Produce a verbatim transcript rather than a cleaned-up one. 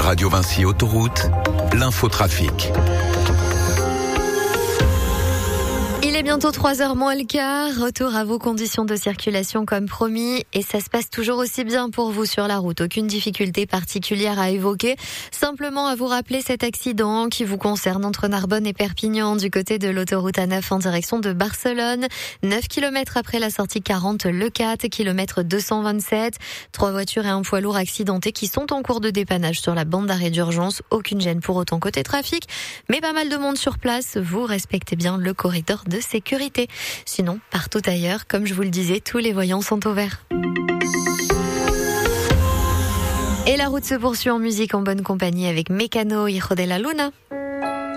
Radio Vinci Autoroute, l'infotrafic. Il est bientôt trois heures moins le quart. Retour à vos conditions de circulation comme promis. Et ça se passe toujours aussi bien pour vous sur la route. Aucune difficulté particulière à évoquer. Simplement à vous rappeler cet accident qui vous concerne entre Narbonne et Perpignan du côté de l'autoroute A neuf en direction de Barcelone. neuf kilomètres après la sortie quarante, le quatre, kilomètre deux cent vingt-sept. Trois voitures et un poids lourd accidentés qui sont en cours de dépannage sur la bande d'arrêt d'urgence. Aucune gêne pour autant côté trafic. Mais pas mal de monde sur place. Vous respectez bien le corridor de sécurité. Sinon, partout ailleurs, comme je vous le disais, tous les voyants sont au vert. Et la route se poursuit en musique en bonne compagnie avec Mecano, Hijo de la Luna.